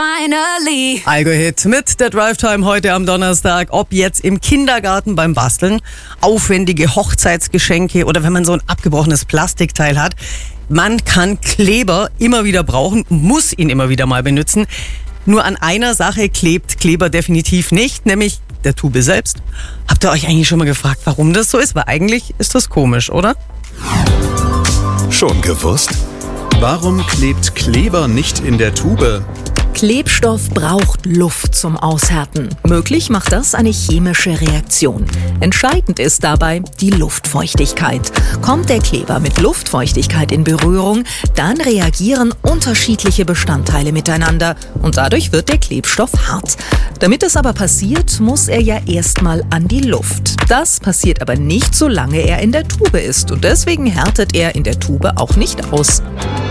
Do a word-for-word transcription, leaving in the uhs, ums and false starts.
finally. Algo-Hit mit der Drive-Time heute am Donnerstag. Ob jetzt im Kindergarten beim Basteln, aufwendige Hochzeitsgeschenke oder wenn man so ein abgebrochenes Plastikteil hat. Man kann Kleber immer wieder brauchen, muss ihn immer wieder mal benutzen. Nur an einer Sache klebt Kleber definitiv nicht, nämlich der Tube selbst. Habt ihr euch eigentlich schon mal gefragt, warum das so ist? Weil eigentlich ist das komisch, oder? Schon gewusst? Warum klebt Kleber nicht in der Tube? Klebstoff braucht Luft zum Aushärten. Möglich macht das eine chemische Reaktion. Entscheidend ist dabei die Luftfeuchtigkeit. Kommt der Kleber mit Luftfeuchtigkeit in Berührung, dann reagieren unterschiedliche Bestandteile miteinander und dadurch wird der Klebstoff hart. Damit es aber passiert, muss er ja erstmal an die Luft. Das passiert aber nicht, solange er in der Tube ist und deswegen härtet er in der Tube auch nicht aus.